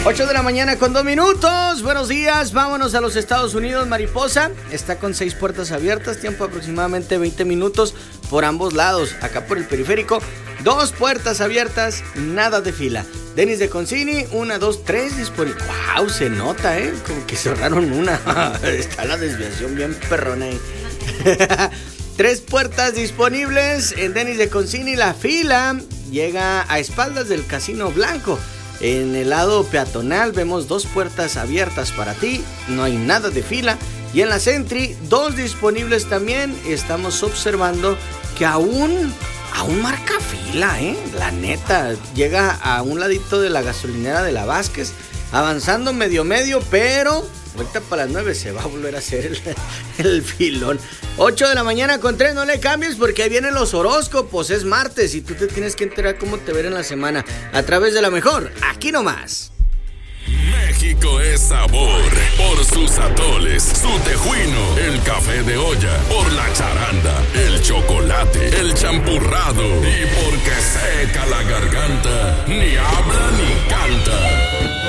8 de la mañana con 2 minutos. Buenos días, vámonos a los Estados Unidos. Mariposa está con 6 puertas abiertas, tiempo aproximadamente 20 minutos por ambos lados. Acá por el periférico, 2 puertas abiertas, nada de fila. Denis de Concini, 1, 2, 3 disponibles. ¡Wow! Se nota, como que cerraron una. Está la desviación bien perrona ahí. 3 puertas disponibles en Denis de Concini. La fila llega a espaldas del Casino Blanco. En el lado peatonal vemos 2 puertas abiertas para ti, no hay nada de fila. Y en la Sentry, 2 disponibles también. Estamos observando que aún marca fila, la neta. Llega a un ladito de la gasolinera de la Vázquez, avanzando medio, pero ahorita para las 9 se va a volver a hacer el filón. 8 de la mañana con 3, no le cambies porque ahí vienen los horóscopos. Es martes y tú te tienes que enterar cómo te ver en la semana a través de la mejor, aquí nomás. México es sabor por sus atoles, su tejuino, el café de olla, por la charanda, el chocolate, el champurrado y porque seca la garganta, ni habla ni canta.